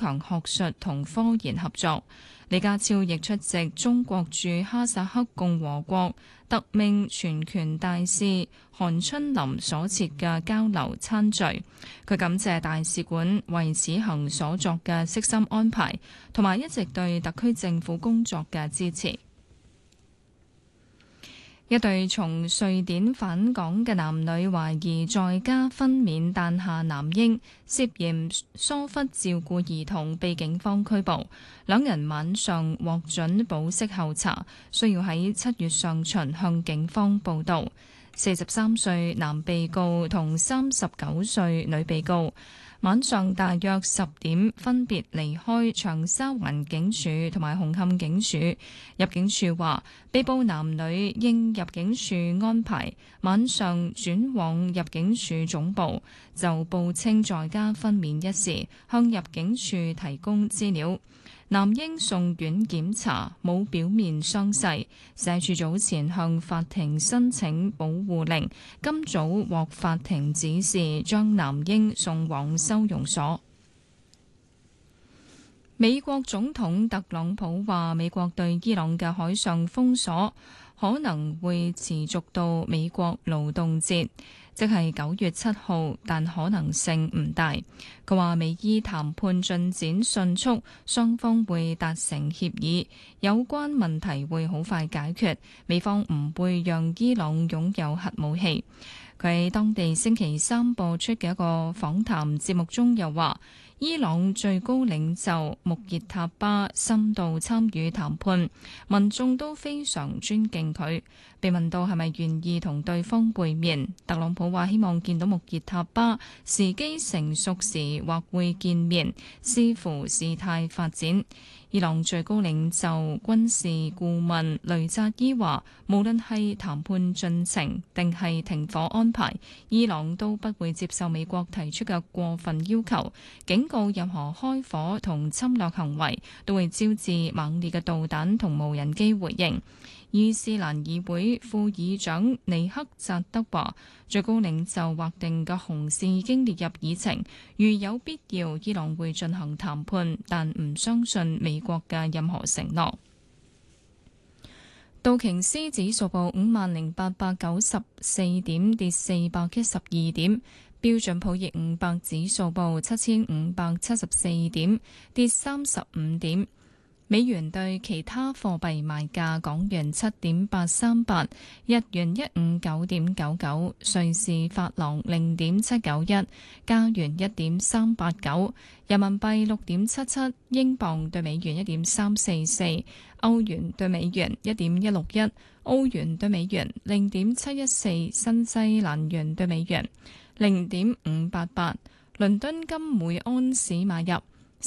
強學術同科研合作。李家超亦出席中國駐哈薩克共和國特命全權大使韓春林所設嘅交流餐聚。佢感謝大使館為此行所作嘅悉心安排，同埋一直對特區政府工作嘅支持。一對從瑞典返港嘅男女懷疑在家分娩誕下男嬰，涉嫌疏忽照顧兒童，被警方拘捕。兩人晚上獲准保釋候查，需要喺7月上旬向警方報到。43歲男被告同39歲女被告晚上大約10點分別離開長沙灣警署同埋紅磡警署。入境處話，被捕男女應入境處安排，晚上轉往入境處總部，就報稱在家分娩一事向入境處提供資料。男嬰送院檢查，冇表面傷勢。社署早前向法庭申請保護令，今早獲法庭指示將男嬰送往收容所。美國總統特朗普話，美國對伊朗嘅海上封鎖可能會持續到美國勞動節，即係9月7號，但可能性唔大。佢話美伊談判進展迅速，雙方會達成協議，有關問題會好快解決，美方唔會讓伊朗擁有核武器。佢喺當地星期三播出嘅一個訪談節目中又話，伊朗最高領袖穆傑塔巴深度參與談判，民眾都非常尊敬佢。被問到係咪願意同對方會面，特朗普話希望見到穆傑塔巴，時機成熟時或會見面，視乎事態發展。伊朗最高領袖軍事顧問雷扎伊話，無論係談判進程定係停火安排，伊朗都不會接受美國提出嘅過分要求，警告任何開火同侵略行為都會招致猛烈嘅導彈同無人機回應。伊斯蘭議會副議長尼克扎德話，最高領袖劃定嘅紅線已經列入議程，如有必要，伊朗會進行談判，但唔相信美國嘅任何承諾。道瓊斯指數報50,894點，跌412點；標準普爾500指數報7,574點，跌35點。美元對其他貨幣賣價：港元7.838，日元159.99，瑞士法郎0.791，加元1.389，人民幣6.77，英鎊對美元1.344，歐元對美元1.161，澳元對美元0.714，新西蘭元對美元0.588。倫敦金每安士買入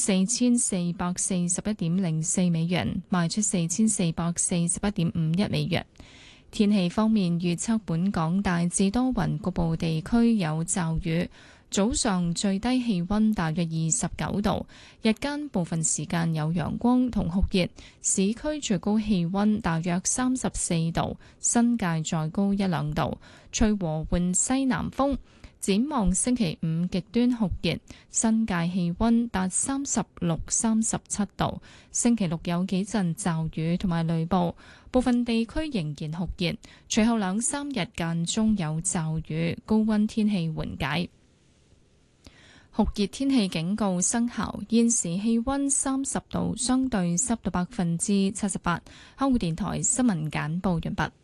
4441.04美元，賣出4441.51美元。天氣方面預測，本港大致多雲，局部地區有驟雨。早上最低氣溫大約29度，日間部分時間有陽光同酷熱，市區最高氣溫大約34度，新界再高1-2度，吹和緩西南風。展望星期五極端酷熱，新界氣溫達36、37度。星期六有幾陣驟雨同埋雷暴，部分地區仍然酷熱。隨後2-3日間中有驟雨，高溫天氣緩解。酷熱天氣警告生效，現時氣溫30度，相對濕度78%。香港電台新聞簡報完畢。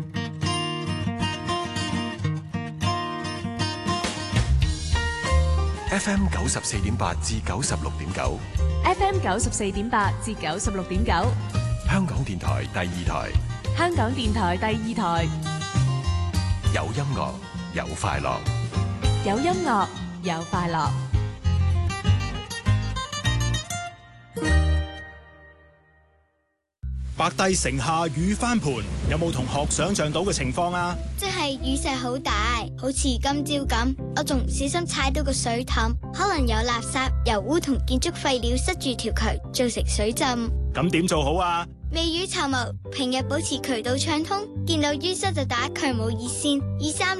FM 94.8至96.9 ，FM 94.8至96.9， 香港電台第二台， 香港電台第二台， 有音樂有快樂， 有音樂有快樂。 白帝城下雨翻盤，有冇同學想象到嘅情況啊？ 即係雨勢好大，好似今朝咁，我仲唔小心踩到個水凼，可能有垃圾、油污同建築廢料塞住條渠，造成水浸。 咁點做好啊？ 未雨綢繆，平日保持渠道暢通，見到淤塞就打渠務熱線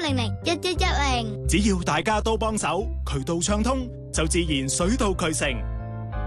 23001110。 只要大家都幫手，渠道暢通，就自然水到渠成。